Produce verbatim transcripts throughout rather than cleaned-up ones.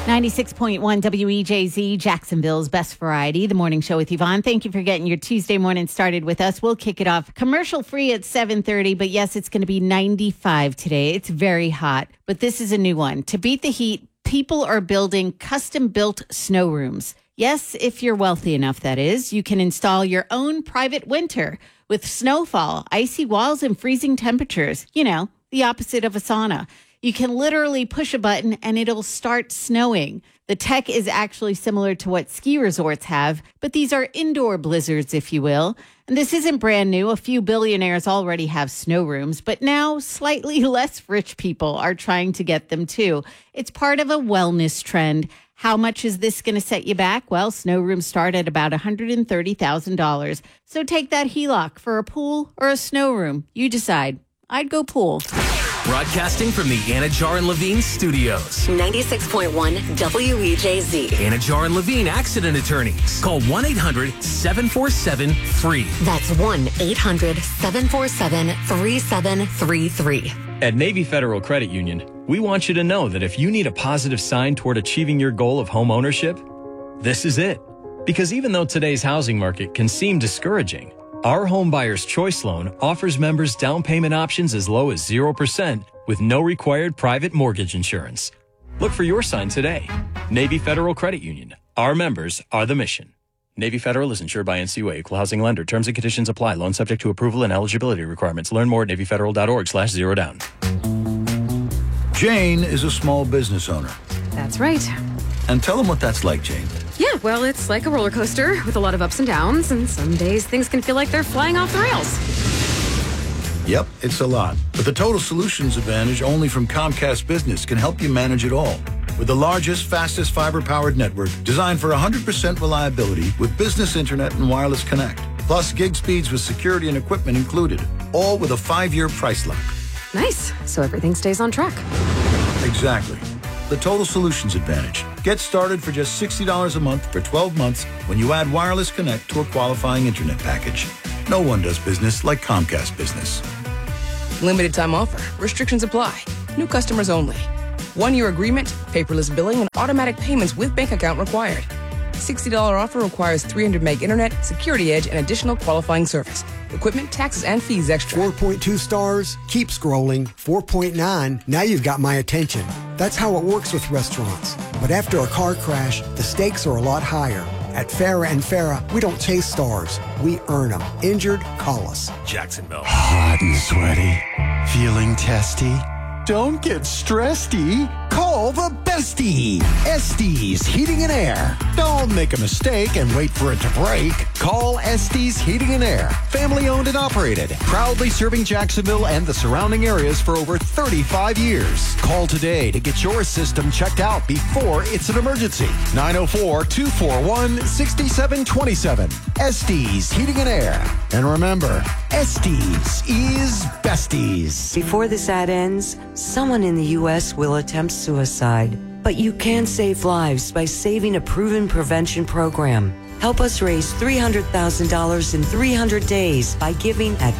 ninety-six point one W E J Z, Jacksonville's best variety, the morning show with Yvonne. Thank you for getting your Tuesday morning started with us. We'll kick it off commercial free at seven thirty, but yes, it's going to be ninety-five today. It's very hot, but this is a new one. To beat the heat, people are building custom-built snow rooms. Yes, if you're wealthy enough, that is, you can install your own private winter with snowfall, icy walls, and freezing temperatures. You know, the opposite of a sauna. You can literally push a button and it'll start snowing. The tech is actually similar to what ski resorts have, but these are indoor blizzards, if you will. And this isn't brand new. A few billionaires already have snow rooms, but now slightly less rich people are trying to get them too. It's part of a wellness trend. How much is this going to set you back? Well, snow rooms start at about one hundred thirty thousand dollars. So take that H E L O C for a pool or a snow room. You decide. I'd go pool. Broadcasting from the Anajar and Levine studios. ninety-six point one W E J Z. Anajar and Levine Accident Attorneys. Call one eight hundred seven four seven free. That's one eight hundred seven four seven three seven three three. At Navy Federal Credit Union, we want you to know that if you need a positive sign toward achieving your goal of home ownership, this is it. Because even though today's housing market can seem discouraging, our Home Buyer's Choice Loan offers members down payment options as low as zero percent with no required private mortgage insurance. Look for your sign today. Navy Federal Credit Union. Our members are the mission. Navy Federal is insured by N C U A, Equal Housing Lender. Terms and conditions apply. Loan subject to approval and eligibility requirements. Learn more at NavyFederal.org slash zero down. Jane is a small business owner. That's right. And tell them what that's like, Jane. Yeah, well, it's like a roller coaster with a lot of ups and downs, and some days things can feel like they're flying off the rails. Yep, it's a lot. But the Total Solutions Advantage only from Comcast Business can help you manage it all. With the largest, fastest fiber-powered network designed for one hundred percent reliability with business internet and wireless connect. Plus gig speeds with security and equipment included. All with a five-year price lock. Nice. So everything stays on track. Exactly. The Total Solutions Advantage. Get started for just sixty dollars a month for twelve months when you add wireless connect to a qualifying internet package. No one does business like Comcast Business. Limited time offer. Restrictions apply. New customers only. One-year agreement, paperless billing, and automatic payments with bank account required. sixty dollars offer requires three hundred meg internet, security edge, and additional qualifying service. Equipment, taxes, and fees extra. four point two stars. Keep scrolling. four point nine. Now you've got my attention. That's how it works with restaurants. But after a car crash, the stakes are a lot higher. At Farah and Farah, we don't chase stars. We earn them. Injured? Call us. Jacksonville. Hot and sweaty. Feeling testy? Don't get stressedy. Call the bestie. Estes Heating and Air. Don't make a mistake and wait for it to break. Call Estes Heating and Air. Family owned and operated. Proudly serving Jacksonville and the surrounding areas for over thirty-five years. Call today to get your system checked out before it's an emergency. nine oh four, two four one, six seven two seven. Estes Heating and Air. And remember, Estes is besties. Before this ad ends, someone in the U S will attempt suicide. But you can save lives by saving a proven prevention program. Help us raise three hundred thousand dollars in three hundred days by giving at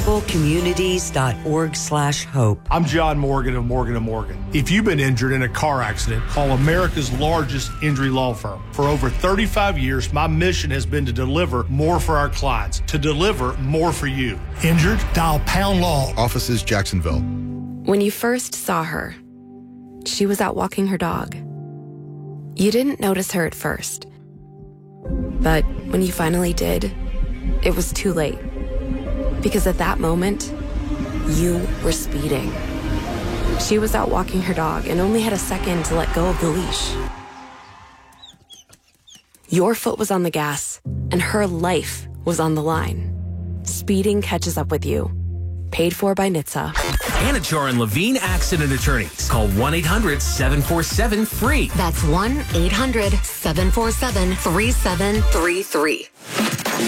talkablecommunities.org slash hope. I'm John Morgan of Morgan and Morgan. If you've been injured in a car accident, call America's largest injury law firm. For over thirty-five years, my mission has been to deliver more for our clients, to deliver more for you. Injured? Dial Pound Law. Offices Jacksonville. When you first saw her, she was out walking her dog. You didn't notice her at first. But when you finally did, it was too late. Because at that moment, you were speeding. She was out walking her dog and only had a second to let go of the leash. Your foot was on the gas, and her life was on the line. Speeding catches up with you. Paid for by N H T S A. Anajar and Levine Accident Attorneys. Call one eight hundred seven four seven free. That's one eight hundred seven four seven three seven three three.